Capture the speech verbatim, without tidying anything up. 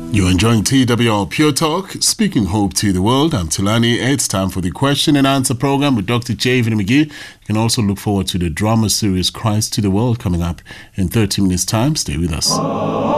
You're enjoying T W R Pure Talk, speaking hope to the world. I'm Tulani. It's time for the question and answer program with Doctor Javin McGee. You can also look forward to the drama series Christ to the World coming up in thirty minutes time. Stay with us.